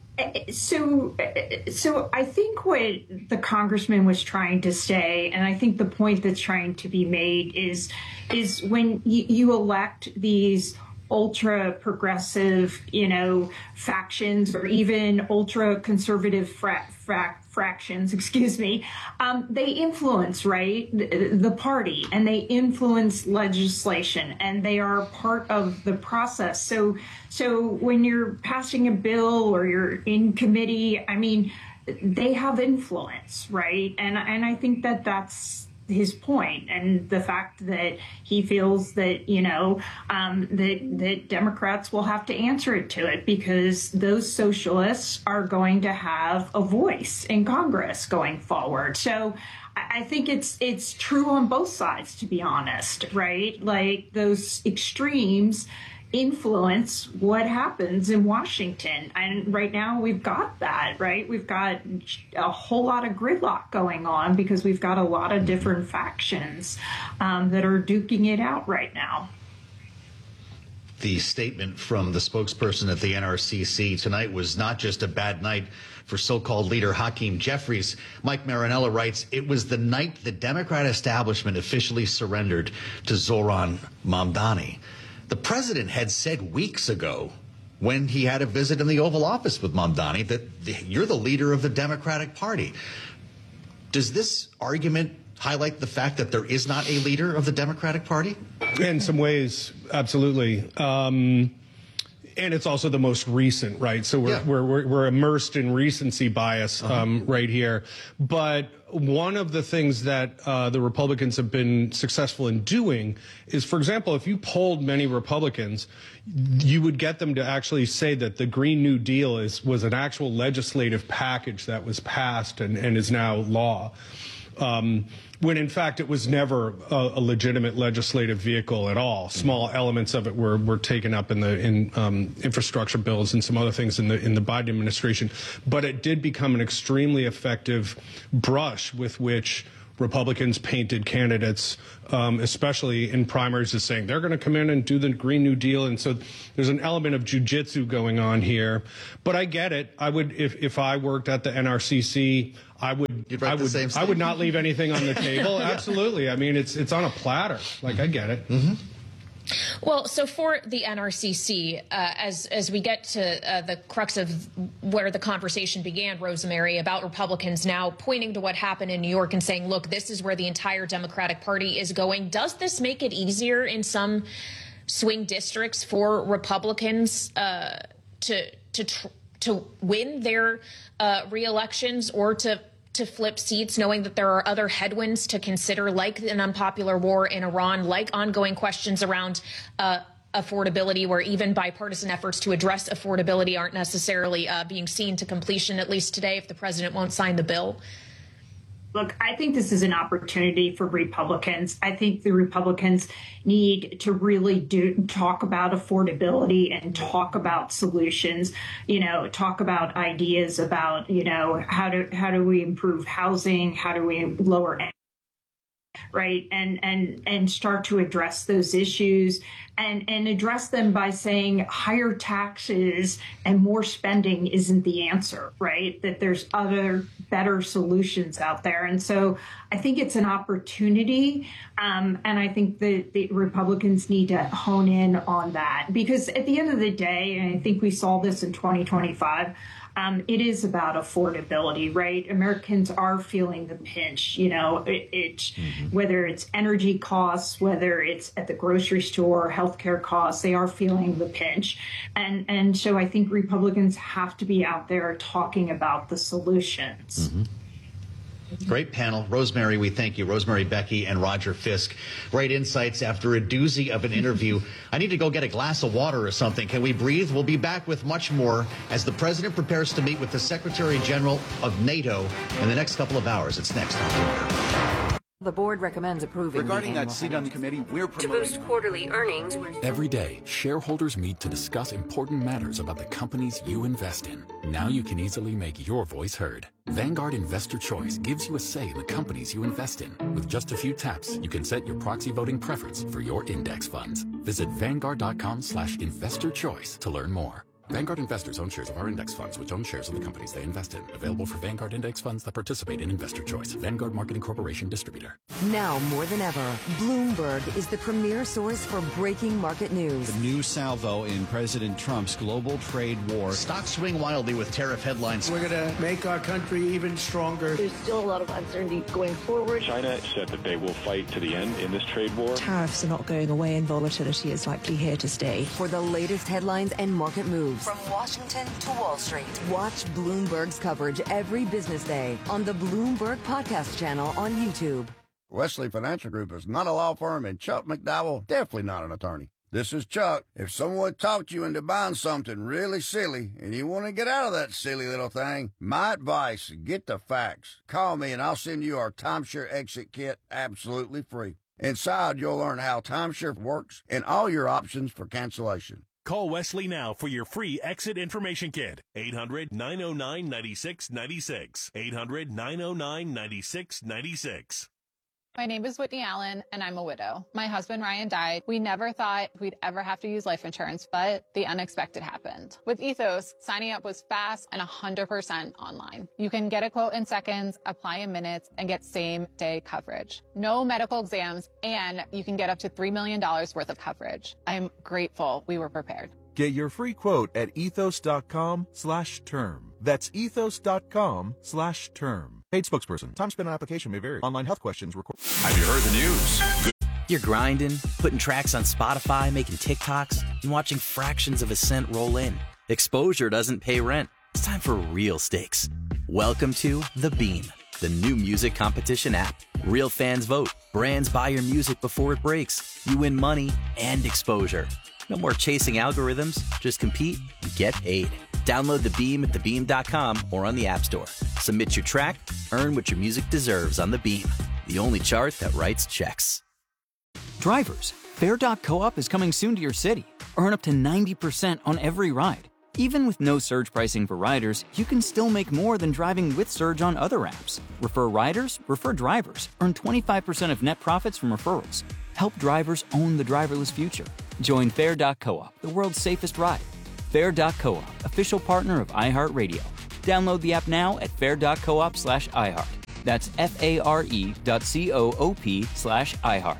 So, so I think what the congressman was trying to say, and I think the point that's trying to be made is, is when you, you elect these ultra progressive, you know, factions or even ultra conservative fra- fra- fractions, excuse me, um, they influence, right, the, the party, and they influence legislation, and they are part of the process. So, so when you're passing a bill or you're in committee, I mean, they have influence, right? And and I think that that's his point, and the fact that he feels that, you know, um, that, that Democrats will have to answer it to it because those socialists are going to have a voice in Congress going forward. So I think it's it's true on both sides, to be honest, right? Like those extremes influence what happens in Washington. And right now we've got that, right? We've got a whole lot of gridlock going on because we've got a lot of different factions um, that are duking it out right now.
The statement from the spokesperson at the N R C C tonight was not just a bad night for so-called leader Hakeem Jeffries. Mike Marinella writes, it was the night the Democrat establishment officially surrendered to Zoran Mamdani. The president had said weeks ago when he had a visit in the Oval Office with Mamdani that the, you're the leader of the Democratic Party. Does this argument highlight the fact that there is not a leader of the Democratic Party?
In some ways, absolutely. Um, and it's also the most recent, right? So we're,
Yeah.
we're, we're, we're immersed in recency bias um,
Uh-huh.
right here. But one of the things that uh, the Republicans have been successful in doing is, for example, if you polled many Republicans, you would get them to actually say that the Green New Deal is was an actual legislative package that was passed and, and is now law. Um, when in fact it was never a, a legitimate legislative vehicle at all. Small elements of it were, were taken up in the in um, infrastructure bills and some other things in the in the Biden administration. But it did become an extremely effective brush with which Republicans painted candidates, um, especially in primaries, as saying they're going to come in and do the Green New Deal. And so there's an element of jujitsu going on here. But I get it. I would, if, if I worked at the N R C C, I would, I
the
would,
same
I would not leave anything on the table.
Yeah.
Absolutely. I mean, it's it's on a platter. Like, I get it.
Mm-hmm.
Well, so for the N R C C, uh, as as we get to uh, the crux of where the conversation began, Rosemary, about Republicans now pointing to what happened in New York and saying, look, this is where the entire Democratic Party is going. Does this make it easier in some swing districts for Republicans uh, to to tr- to win their uh, re-elections or to to flip seats, knowing that there are other headwinds to consider, like an unpopular war in Iran, like ongoing questions around uh, affordability, where even bipartisan efforts to address affordability aren't necessarily uh, being seen to completion, at least today, if the president won't sign the bill?
Look, I think this is an opportunity for Republicans. I think the Republicans need to really do talk about affordability and talk about solutions, you know, talk about ideas about, you know, how do how do we improve housing? How do we lower right and and and start to address those issues and and address them by saying higher taxes and more spending isn't the answer, right? That there's other better solutions out there. And so I think it's an opportunity, um, and I think the, the Republicans need to hone in on that, because at the end of the day, and I think we saw this in twenty twenty-five, Um, it is about affordability, right? Americans are feeling the pinch, you know, it, it mm-hmm. whether it's energy costs, whether it's at the grocery store, healthcare costs, they are feeling the pinch. And, and so I think Republicans have to be out there talking about the solutions.
Mm-hmm. Great panel. Rosemary, we thank you. Rosemary Becky and Roger Fisk. Great insights after a doozy of an interview. I need to go get a glass of water or something. Can we breathe? We'll be back with much more as the president prepares to meet with the Secretary General of NATO in the next couple of hours. It's next on Bloomberg.
The board recommends approving
Regarding
the
that seat on the committee, we're
to
promoting...
boost quarterly earnings.
Every day, shareholders meet to discuss important matters about the companies you invest in. Now you can easily make your voice heard. Vanguard Investor Choice gives you a say in the companies you invest in. With just a few taps, you can set your proxy voting preference for your index funds. Visit Vanguard.com slash investor choice to learn more. Vanguard investors own shares of our index funds, which own shares of the companies they invest in. Available for Vanguard index funds that participate in Investor Choice. Vanguard Marketing Corporation distributor.
Now more than ever, Bloomberg is the premier source for breaking market news.
The new salvo in President Trump's global trade war.
Stocks swing wildly with tariff headlines.
We're going to make our country even stronger.
There's still a lot of uncertainty going forward.
China said that they will fight to the end in this trade war.
Tariffs are not going away and volatility is likely here to stay.
For the latest headlines and market moves.
From Washington to Wall Street.
Watch Bloomberg's coverage every business day on the Bloomberg Podcast channel on YouTube.
Wesley Financial Group is not a law firm, and Chuck McDowell definitely not an attorney. This is Chuck. If someone talked you into buying something really silly and you want to get out of that silly little thing, my advice, get the facts. Call me and I'll send you our timeshare exit kit absolutely free. Inside, you'll learn how timeshare works and all your options for cancellation.
Call Wesley now for your free exit information kit. eight hundred, nine oh nine, nine six nine six. eight hundred, nine oh nine, nine six nine six.
My name is Whitney Allen, and I'm a widow. My husband, Ryan, died. We never thought we'd ever have to use life insurance, but the unexpected happened. With Ethos, signing up was fast and one hundred percent online. You can get a quote in seconds, apply in minutes, and get same-day coverage. No medical exams, and you can get up to three million dollars worth of coverage. I'm grateful we were prepared.
Get your free quote at ethos.com slash term. That's ethos.com slash term. Paid spokesperson. Time spent on application may vary. Online health questions required.
Have you heard the news? Good.
You're grinding, putting tracks on Spotify, making TikToks, and watching fractions of a cent roll in. Exposure doesn't pay rent. It's time for real stakes. Welcome to The Beam, the new music competition app. Real fans vote. Brands buy your music before it breaks. You win money and exposure. No more chasing algorithms. Just compete and get paid. Download The Beam at the beam dot com or on the App Store. Submit your track, earn what your music deserves on The Beam, the only chart that writes checks.
Drivers, Fare dot coop is coming soon to your city. Earn up to ninety percent on every ride. Even with no surge pricing for riders, you can still make more than driving with Surge on other apps. Refer riders, refer drivers. Earn twenty-five percent of net profits from referrals. Help drivers own the driverless future. Join Fare dot coop, the world's safest ride. Fare dot coop, official partner of iHeartRadio. Download the app now at fare dot coop slash iHeart. That's F-A-R-E dot C-O-O-P slash iHeart.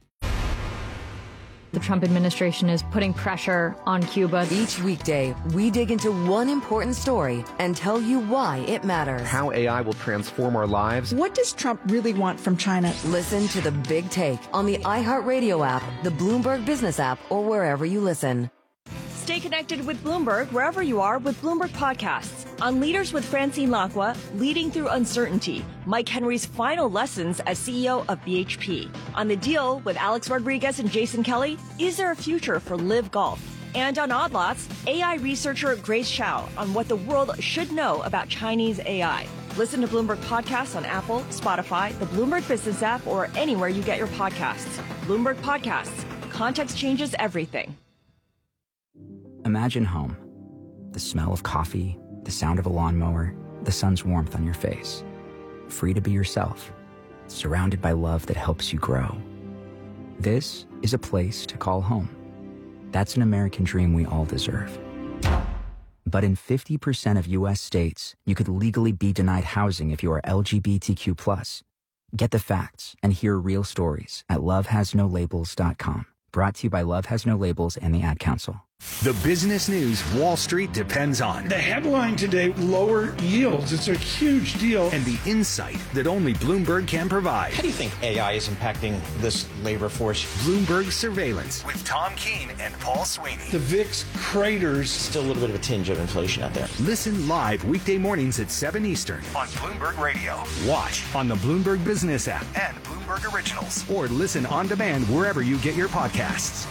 The Trump administration is putting pressure on Cuba.
Each weekday, we dig into one important story and tell you why it matters.
How A I will transform our lives.
What does Trump really want from China?
Listen to The Big Take on the iHeartRadio app, the Bloomberg Business app, or wherever you listen.
Stay connected with Bloomberg wherever you are with Bloomberg Podcasts. On Leaders with Francine Lacqua, Leading Through Uncertainty, Mike Henry's final lessons as C E O of B H P. On The Deal with Alex Rodriguez and Jason Kelly, Is There a Future for Live Golf? And on Odd Lots, A I researcher Grace Chow on what the world should know about Chinese A I. Listen to Bloomberg Podcasts on Apple, Spotify, the Bloomberg Business app, or anywhere you get your podcasts. Bloomberg Podcasts. Context changes everything.
Imagine home. The smell of coffee, the sound of a lawnmower, the sun's warmth on your face. Free to be yourself, surrounded by love that helps you grow. This is a place to call home. That's an American dream we all deserve. But in fifty percent of U S states, you could legally be denied housing if you are L G B T Q plus. Get the facts and hear real stories at love has no labels dot com. Brought to you by Love Has No Labels and the Ad Council.
The business news Wall Street depends on.
The headline today, lower yields. It's a huge deal.
And the insight that only Bloomberg can provide.
How do you think A I is impacting this labor force?
Bloomberg Surveillance with Tom Keene and Paul Sweeney.
The V I X craters.
Still a little bit of a tinge of inflation out there.
Listen live weekday mornings at seven Eastern on Bloomberg Radio. Watch on the Bloomberg Business app and Bloomberg Originals. Or listen on demand wherever you get your podcasts.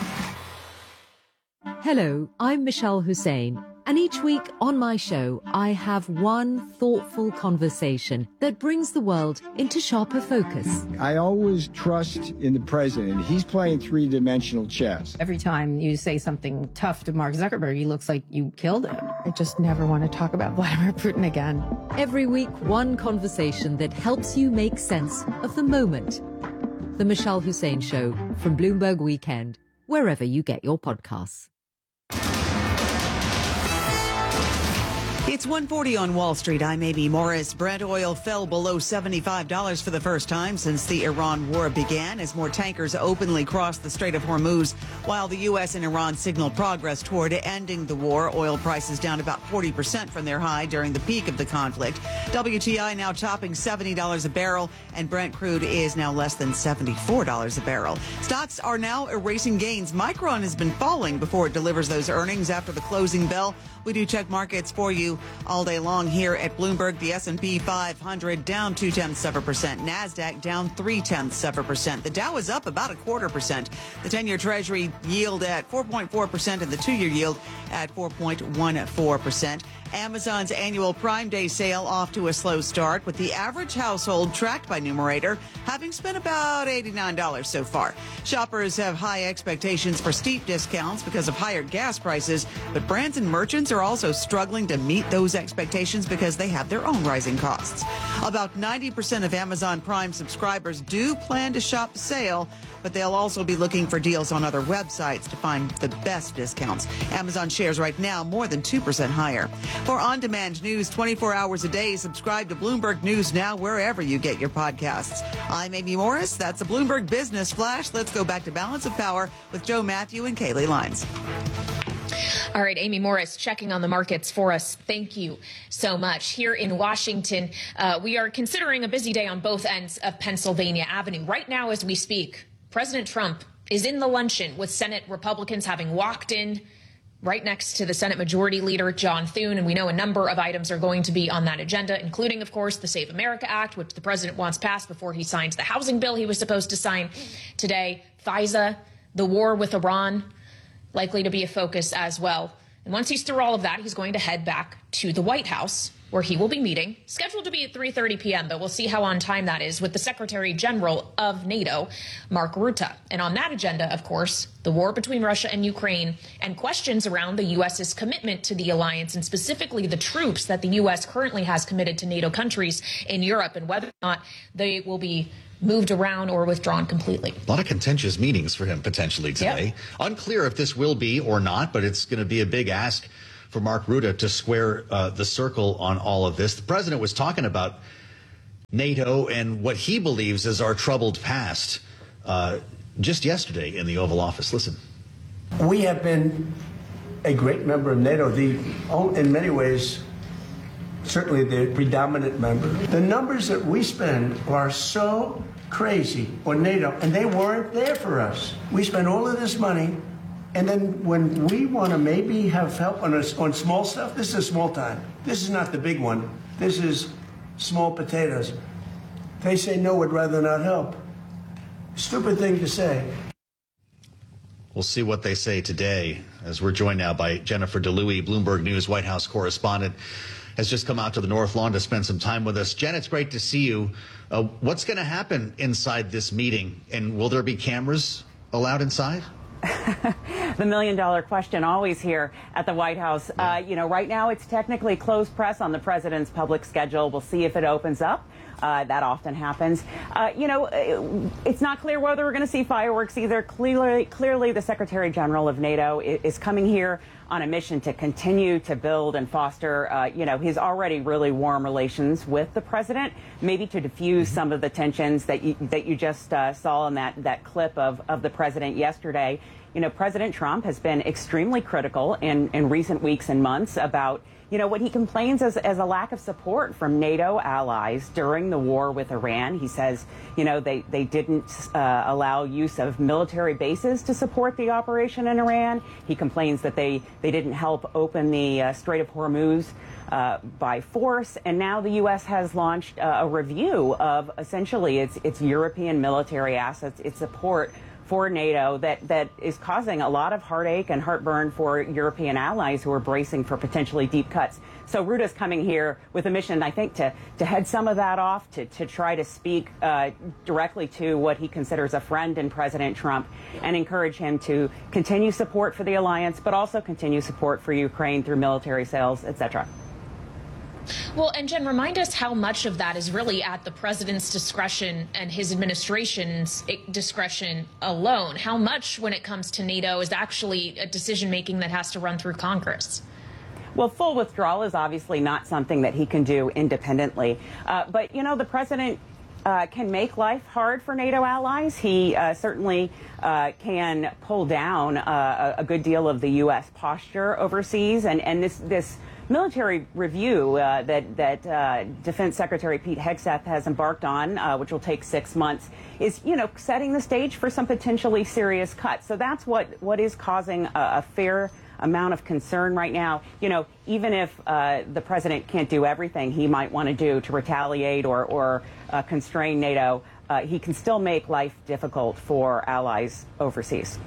Hello, I'm Michelle Hussein, and each week on my show, I have one thoughtful conversation that brings the world into sharper focus.
I always trust in the president. He's playing three-dimensional chess.
Every time you say something tough to Mark Zuckerberg, he looks like you killed him.
I just never want to talk about Vladimir Putin again.
Every week, one conversation that helps you make sense of the moment. The Michelle Hussein Show from Bloomberg Weekend, wherever you get your podcasts.
It's one forty on Wall Street. I'm Amy Morris. Brent oil fell below seventy-five dollars for the first time since the Iran war began as more tankers openly crossed the Strait of Hormuz. While the U S and Iran signal progress toward ending the war, oil prices down about forty percent from their high during the peak of the conflict. W T I now topping seventy dollars a barrel, and Brent crude is now less than seventy-four dollars a barrel. Stocks are now erasing gains. Micron has been falling before it delivers those earnings after the closing bell. We do check markets for you all day long here at Bloomberg. The S and P five hundred down two tenths of a percent. NASDAQ down three tenths of a percent. The Dow is up about a quarter percent. The ten-year Treasury yield at four point four percent and the two-year yield at four point one four percent. Amazon's annual Prime Day sale off to a slow start, with the average household tracked by Numerator having spent about eighty-nine dollars so far. Shoppers have high expectations for steep discounts because of higher gas prices, but brands and merchants are also struggling to meet those expectations because they have their own rising costs. About ninety percent of Amazon Prime subscribers do plan to shop the sale, but they'll also be looking for deals on other websites to find the best discounts. Amazon shares right now more than two percent higher. For on-demand news twenty-four hours a day, subscribe to Bloomberg News Now wherever you get your podcasts. I'm Amy Morris. That's a Bloomberg Business Flash. Let's go back to Balance of Power with Joe Matthew and Kaylee Lines.
All right, Amy Morris checking on the markets for us. Thank you so much. Here in Washington, uh, we are considering a busy day on both ends of Pennsylvania Avenue. Right now, as we speak, President Trump is in the luncheon with Senate Republicans, having walked in right next to the Senate Majority Leader, John Thune. And we know a number of items are going to be on that agenda, including, of course, the Save America Act, which the president wants passed before he signs the housing bill he was supposed to sign today. FISA, the war with Iran, likely to be a focus as well. And once he's through all of that, he's going to head back to the White House, where he will be meeting, scheduled to be at three thirty p m, but we'll see how on time that is, with the Secretary General of NATO, Mark Rutte. And on that agenda, of course, the war between Russia and Ukraine and questions around the U S's commitment to the alliance, and specifically the troops that the U S currently has committed to NATO countries in Europe, and whether or not they will be moved around or withdrawn completely.
A lot of contentious meetings for him potentially today. Yep. Unclear if this will be or not, but it's going to be a big ask for Mark Rutte to square uh, the circle on all of this. The president was talking about NATO and what he believes is our troubled past uh, just yesterday in the Oval Office. Listen.
We have been a great member of NATO, the in many ways, certainly the predominant member. The numbers that we spend are so crazy on NATO, and they weren't there for us. We spend all of this money, and then when we want to maybe have help on, us, on small stuff, this is small time. This is not the big one. This is small potatoes. They say no, would rather not help. Stupid thing to say.
We'll see what they say today, as we're joined now by Jennifer DeLuey, Bloomberg News White House correspondent, has just come out to the North Lawn to spend some time with us. Jen, it's great to see you. Uh, what's going to happen inside this meeting, and will there be cameras allowed inside?
The million dollar question always here at the White House. Yeah. Uh, you know, right now it's technically closed press on the president's public schedule. We'll see if it opens up. Uh, that often happens. Uh, you know, it's not clear whether we're going to see fireworks either. Clearly, clearly, the Secretary General of NATO is coming here on a mission to continue to build and foster, uh, you know, his already really warm relations with the president, maybe to diffuse mm-hmm. some of the tensions that you, that you just uh, saw in that, that clip of, of the president yesterday. You know, President Trump has been extremely critical in, in recent weeks and months about, you know, what he complains as, as a lack of support from NATO allies during the war with Iran. He says, you know, they, they didn't uh, allow use of military bases to support the operation in Iran. He complains that they, they didn't help open the uh, Strait of Hormuz uh, by force. And now the U S has launched uh, a review of essentially its, its European military assets, its support for NATO that, that is causing a lot of heartache and heartburn for European allies who are bracing for potentially deep cuts. So Rutte's coming here with a mission, I think, to, to head some of that off, to, to try to speak uh, directly to what he considers a friend in President Trump and encourage him to continue support for the alliance, but also continue support for Ukraine through military sales, et cetera.
Well, and Jen, remind us how much of that is really at the president's discretion and his administration's discretion alone. How much, when it comes to NATO, is actually a decision-making that has to run through Congress?
Well, full withdrawal is obviously not something that he can do independently. Uh, but, you know, the president uh, can make life hard for NATO allies. He uh, certainly uh, can pull down uh, a good deal of the U S posture overseas. And, and this this military review uh, that, that uh, Defense Secretary Pete Hegseth has embarked on, uh, which will take six months, is, you know, setting the stage for some potentially serious cuts. So that's what, what is causing a, a fair amount of concern right now. You know, even if uh, the president can't do everything he might want to do to retaliate or, or uh, constrain NATO, uh, he can still make life difficult for allies overseas.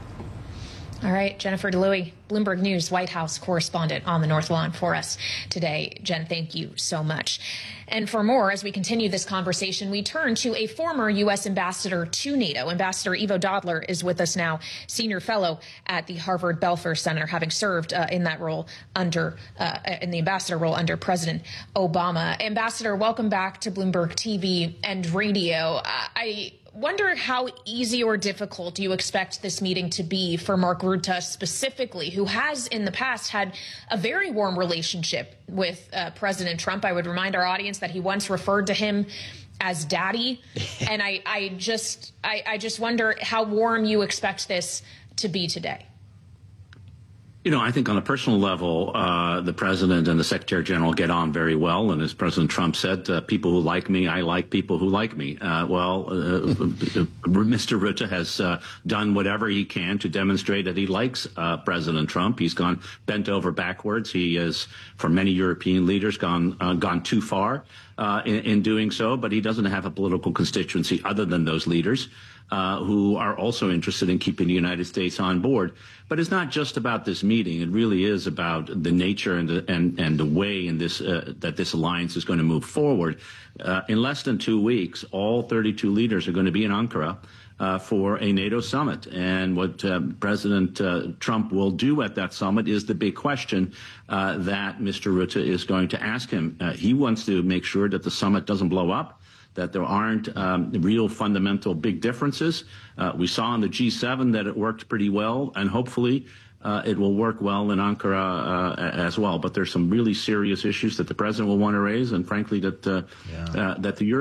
All right, Jennifer DeLuey, Bloomberg News White House correspondent on the North Lawn for us today. Jen, thank you so much. And for more, as we continue this conversation, we turn to a former U S ambassador to NATO. Ambassador Ivo Dodler is with us now, senior fellow at the Harvard Belfer Center, having served uh, in that role under, uh, in the ambassador role under President Obama. Ambassador, welcome back to Bloomberg T V and radio. Uh, I wonder how easy or difficult you expect this meeting to be for Mark Rutte specifically, who has in the past had a very warm relationship with uh, President Trump. I would remind our audience that he once referred to him as daddy. And I, I just I, I just wonder how warm you expect this to be today.
You know, I think on a personal level, uh, the president and the secretary general get on very well. And as President Trump said, uh, people who like me, I like people who like me. Uh, well, uh, Mister Rutte has uh, done whatever he can to demonstrate that he likes uh, President Trump. He's gone bent over backwards. He has, for many European leaders, gone uh, gone too far uh, in, in doing so. But he doesn't have a political constituency other than those leaders. Uh, who are also interested in keeping the United States on board. But it's not just about this meeting. It really is about the nature and the, and, and the way in this uh, that this alliance is going to move forward. Uh, in less than two weeks, all thirty-two leaders are going to be in Ankara uh, for a NATO summit. And what uh, President uh, Trump will do at that summit is the big question uh, that Mister Rutte is going to ask him. Uh, he wants to make sure that the summit doesn't blow up, that there aren't um, real fundamental big differences. Uh, we saw in the G seven that it worked pretty well, and hopefully uh, it will work well in Ankara uh, as well. But there's some really serious issues that the president will want to raise, and frankly, that uh, yeah. uh, that the Euro